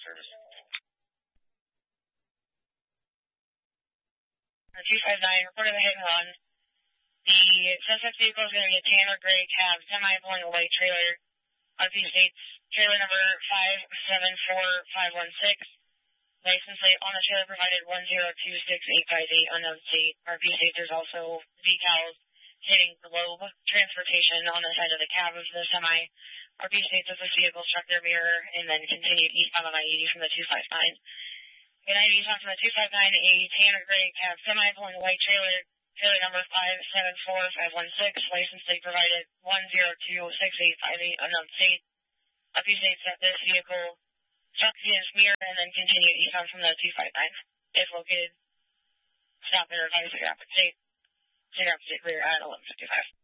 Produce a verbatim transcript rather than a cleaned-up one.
service. two five nine, reported a hit and run. The suspect vehicle is going to be a tan or gray cab, semi pulling a white trailer. R P states trailer number five seven four five one six. License plate on the trailer provided one zero two six eight five eight, unknown state. R P states there's also decals hitting Globe Transportation on the side of the cab of the semi. R P states that this vehicle struck their mirror and then continued eastbound on I eighty from the two five nine. In I eighty from the two five nine, a tan or gray cab semi pulling a white trailer, trailer number five seven four five one six, license plate provided one zero two six eight five eight, unknown state. R P states that this vehicle struck his mirror and then continued eastbound from the two five nine. If located, stop and advise the rapid state. Cedar Rapids State Rear at eleven fifty-five.